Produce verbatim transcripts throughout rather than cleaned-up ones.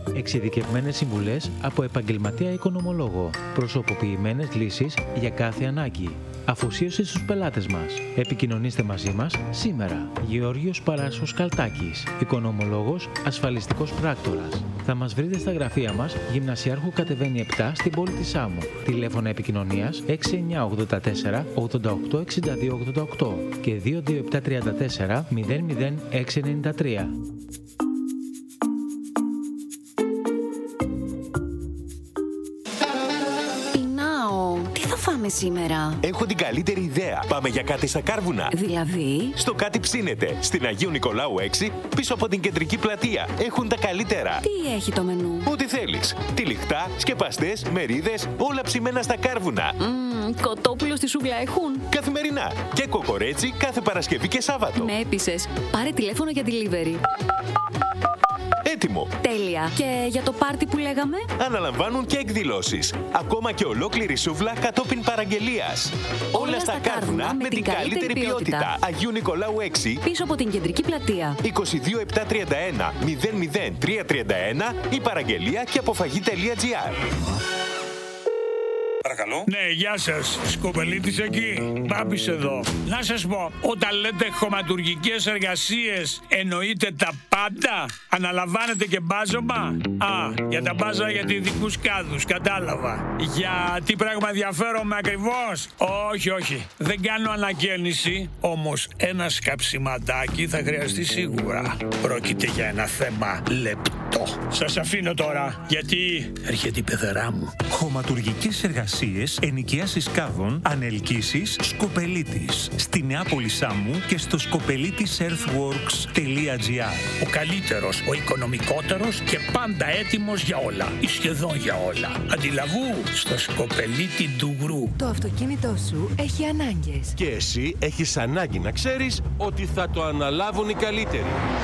Εξειδικευμένες συμβουλές από επαγγελματία οικονομολόγο. Προσωποποιημένες λύσεις για κάθε ανάγκη. Αφοσίωση στους πελάτες μας. Επικοινωνήστε μαζί μας σήμερα. Γεώργιος Παράσος Καλτάκης, οικονομολόγος, ασφαλιστικός πράκτορας. Θα μας βρείτε στα γραφεία μας, Γυμνασιάρχου Κατεβαίνει επτά στην πόλη της Σάμου. Τηλέφωνα επικοινωνίας έξι εννιά ογδόντα τέσσερα ογδόντα οκτώ εξήντα δύο ογδόντα οκτώ και δύο δύο επτά τριάντα τέσσερα μηδέν μηδέν έξι ενενήντα τρία. Πάμε σήμερα. Έχω την καλύτερη ιδέα. Πάμε για κάτι στα Κάρβουνα. Δηλαδή? Στο Κάτι Ψήνεται. Στην Αγίου Νικολάου έξι, πίσω από την κεντρική πλατεία. Έχουν τα καλύτερα. Τι έχει το μενού? Ό,τι θέλεις. Τυλιχτά, σκεπαστές, μερίδες, όλα ψημένα στα Κάρβουνα. Mm, κοτόπουλο στη σούγκλα έχουν? Καθημερινά. Και κοκορέτσι κάθε Παρασκευή και Σάββατο. Με έπεισες. Πάρε τηλέφωνο για delivery. Έτοιμο. Τέλεια. Και για το πάρτι που λέγαμε? Αναλαμβάνουν και εκδηλώσεις. Ακόμα και ολόκληρη σούβλα κατόπιν παραγγελίας. Όλα, Όλα στα Κάρβουνα με την καλύτερη ποιότητα. ποιότητα. Αγίου Νικολάου έξι. Πίσω από την κεντρική πλατεία. είκοσι δύο επτακόσια τριάντα ένα μηδέν μηδέν τριακόσια τριάντα ένα ή παραγγελία και αποφαγή.gr. Παρακαλώ. Ναι, γεια σας. Σκοπελίτης εκεί. Μπάμπης εδώ. Να σας πω, όταν λέτε χωματουργικές εργασίες, εννοείτε τα πάντα? Αναλαμβάνετε και μπάζωμα? Α, για τα μπάζα για ειδικούς κάδους, κατάλαβα. Για τι πράγμα ενδιαφέρομαι ακριβώς? Όχι, όχι. Δεν κάνω ανακαίνιση, όμως ένα σκαψιματάκι θα χρειαστεί σίγουρα. Πρόκειται για ένα θέμα λεπτό. Σας αφήνω τώρα, γιατί έρχεται η πεθερά μου. Χωματουργικές εργασίες, ενοικιάσεις κάδων, ανελκύσεις, Σκοπελίτης. Στη Νεάπολη Σάμου και στο σκοπελίτης earthworks τελεία gr. Ο καλύτερος, ο οικονομικότερος και πάντα έτοιμος για όλα. Ή σχεδόν για όλα. Αντιλαβού, στο Σκοπελίτη Ντουγρού. Το αυτοκίνητό σου έχει ανάγκες. Και εσύ έχεις ανάγκη να ξέρεις ότι θα το αναλάβουν οι καλύτεροι.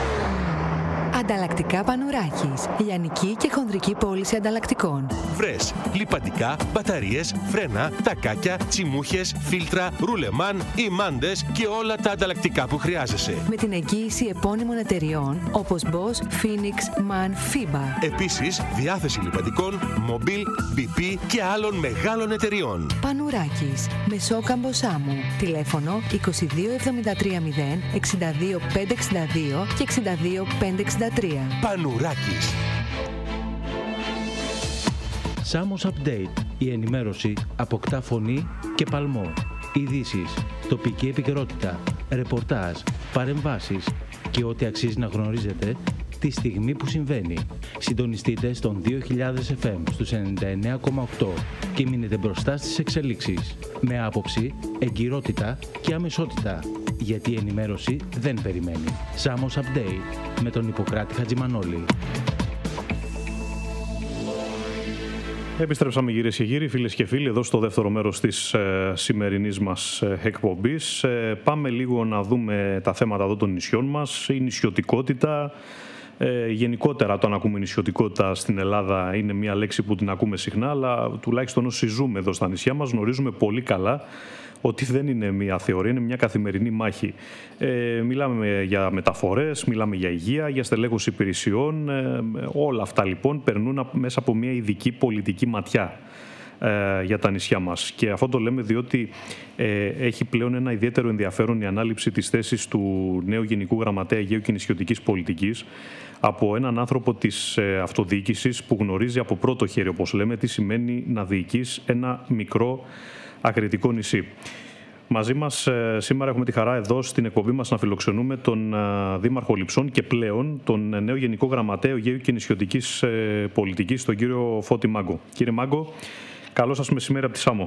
Ανταλλακτικά Πανουράκης. Λιανική και χονδρική πώληση ανταλλακτικών. Βρες λιπαντικά, μπαταρίες, φρένα, τακάκια, τσιμούχες, φίλτρα, ρουλεμάν, ημάντες και όλα τα ανταλλακτικά που χρειάζεσαι. Με την εγγύηση επώνυμων εταιριών όπως Bosch, Phoenix, MAN, FIBA. Επίσης, διάθεση λιπαντικών, Mobil, μπι πι και άλλων μεγάλων εταιριών. Πανουράκης. Μεσόκαμπο Σάμου. Τηλέφωνο είκοσι δύο εβδομήντα τρία μηδέν εξήντα δύο πεντακόσια εξήντα δύο και εξήντα δύο πεντακόσια εξήντα τρία. Πανουράκης. Σάμος Update. Η ενημέρωση αποκτά φωνή και παλμό. Ειδήσεις, τοπική επικαιρότητα, ρεπορτάζ, παρεμβάσεις και ό,τι αξίζει να γνωρίζετε τη στιγμή που συμβαίνει. Συντονιστείτε στον δύο χιλιάδες εφ εμ στους ενενήντα εννέα κόμμα οκτώ και μείνετε μπροστά στις εξελίξεις. Με άποψη, εγκυρότητα και αμεσότητα. Γιατί η ενημέρωση δεν περιμένει. Σάμος Update με τον Ιπποκράτη Χατζημανόλη. Επιστρέψαμε κυρίες και κύριοι, φίλες και φίλοι, εδώ στο δεύτερο μέρος της ε, σημερινής μας ε, εκπομπής. Ε, πάμε λίγο να δούμε τα θέματα εδώ των νησιών μας, η νησιωτικότητα. Ε, γενικότερα, όταν ακούμε νησιωτικότητα στην Ελλάδα είναι μια λέξη που την ακούμε συχνά, αλλά τουλάχιστον όσοι ζούμε εδώ στα νησιά μας γνωρίζουμε πολύ καλά ότι δεν είναι μια θεωρία, είναι μια καθημερινή μάχη. Ε, μιλάμε για μεταφορές, μιλάμε για υγεία, για στελέχωση υπηρεσιών. Ε, όλα αυτά λοιπόν περνούν μέσα από μια ειδική πολιτική ματιά ε, για τα νησιά μας. Και αυτό το λέμε διότι ε, έχει πλέον ένα ιδιαίτερο ενδιαφέρον η ανάληψη της θέσης του νέου Γενικού Γραμματέα Αιγαίου και Νησιωτικής Πολιτικής από έναν άνθρωπο της ε, αυτοδιοίκησης που γνωρίζει από πρώτο χέρι, όπως λέμε, τι σημαίνει να διοικείς ένα μικρό ακριτικό νησί. Μαζί μας ε, σήμερα έχουμε τη χαρά εδώ στην εκπομπή μας να φιλοξενούμε τον ε, Δήμαρχο Λειψών και πλέον τον ε, νέο Γενικό Γραμματέα Αιγαίου και Νησιωτικής ε, Πολιτικής, τον κύριο Φώτη Μάγκο. Κύριε Μάγκο, καλό σας μεσημέρι από τη Σάμο.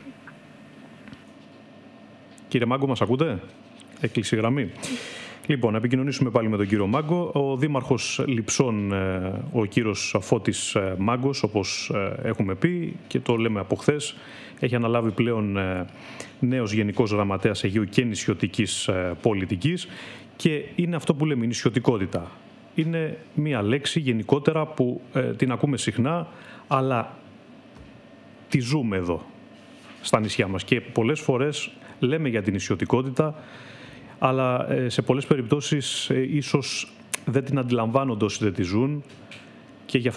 Κύριε Μάγκο, μας ακούτε? Έκλεισε η γραμμή. Λοιπόν, να επικοινωνήσουμε πάλι με τον κύριο Μάγκο. Ο Δήμαρχος Λειψών, ο κύριος Φώτης Μάγκος, όπως έχουμε πει και το λέμε από χθες, έχει αναλάβει πλέον νέος Γενικός Γραμματέας Αιγαίου και Νησιωτικής Πολιτικής και είναι αυτό που λέμε η νησιωτικότητα. Είναι μία λέξη γενικότερα που ε, την ακούμε συχνά, αλλά τη ζούμε εδώ στα νησιά μας και πολλές φορές λέμε για την νησιωτικότητα, αλλά σε πολλές περιπτώσεις ίσως δεν την αντιλαμβάνονται όσοι δεν τη ζουν και γι' αυτό